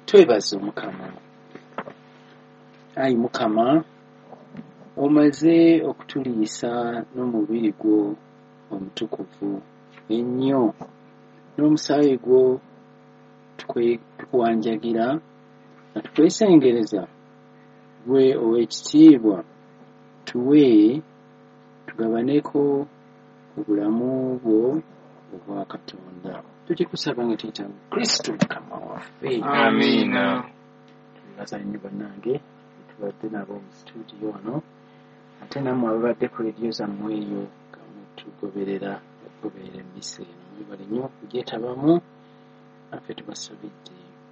Twebaza Mukama. Ayi Mukama, omaze okutuliisa n'omubiri gwo omutukuvu ennyo n'omusaayi gwo tukuwanjagira nga tukwesengereza gwe ow'ekitiibwa tuwe tugabaneko obulamu bwo obwa Katonda. Tukikusaba nga tuyita mu Kristo Mukama waffe. Amiina. Tubaza nnyo bannange tubadde nabo mu studio wano, ate nammwe ababadde ku leediyo zammwe eyo nga mutugoberera emmisa eno mwebale nnyo okugyetabamu. Naffe tubasabidde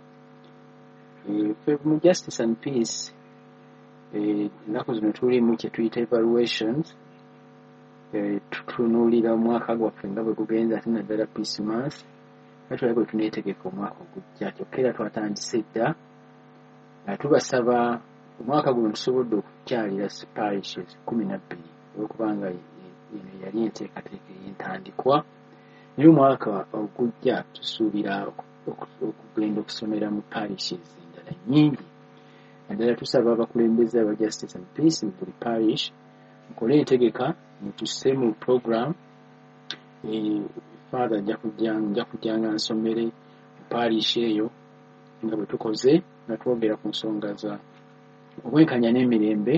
ffe mu Justice and Peace ennaku zino tulimu kye tuyita evaluations. Tutunuulira omwaka gwaffe nga bwe gugenza, ate naddala Peace Month nga tulabe bwe tuneetegeka omwaka ogujja. Kyokka era twatandise dda nga tubasaba omwaka guno tusobodde okukyalira parishes 12 olwokubanga eno yali enteekateeka ey'entandikwa. Naye omwaka ogujja tusuubira okugenda okusomera mu parishes endala nnyingi. Naddala tusaba abakulembeze aba Justice and Peace mu buli parish mukole entegeka mutusse mu program. Father nja kujjanga nsomere mu parish eyo nga bwe tukoze nga twogera ku nsonga za obwenkanya n'emirembe